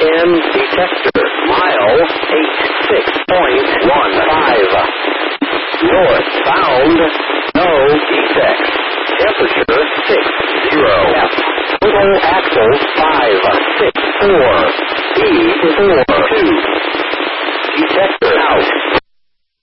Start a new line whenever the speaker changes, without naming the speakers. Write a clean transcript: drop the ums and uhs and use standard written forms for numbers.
in detector. Mile 86.15. North bound. No defects. Temperature 60. F. Total axles 564. Speed 42. Detector.